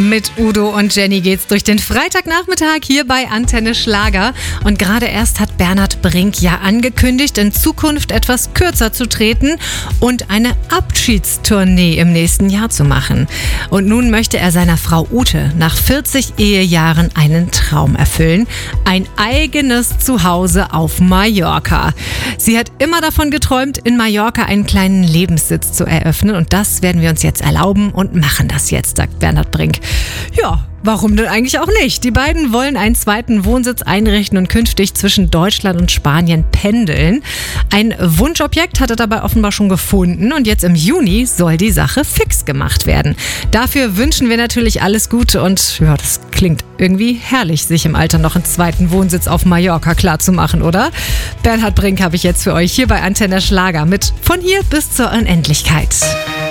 Mit Udo und Jenny geht's durch den Freitagnachmittag hier bei Antenne Schlager. Und gerade erst hat Bernhard Brink ja angekündigt, in Zukunft etwas kürzer zu treten und eine Abschiedstournee im nächsten Jahr zu machen. Und nun möchte er seiner Frau Ute nach 40 Ehejahren einen Traum erfüllen. Ein eigenes Zuhause auf Mallorca. Sie hat immer davon geträumt, in Mallorca einen kleinen Lebenssitz zu eröffnen. Und das werden wir uns jetzt erlauben und machen das jetzt, sagt Bernhard Brink. Ja, warum denn eigentlich auch nicht? Die beiden wollen einen zweiten Wohnsitz einrichten und künftig zwischen Deutschland und Spanien pendeln. Ein Wunschobjekt hat er dabei offenbar schon gefunden und jetzt im Juni soll die Sache fix gemacht werden. Dafür wünschen wir natürlich alles Gute und ja, das klingt irgendwie herrlich, sich im Alter noch einen zweiten Wohnsitz auf Mallorca klarzumachen, oder? Bernhard Brink habe ich jetzt für euch hier bei Antenne Schlager mit Von hier bis zur Unendlichkeit.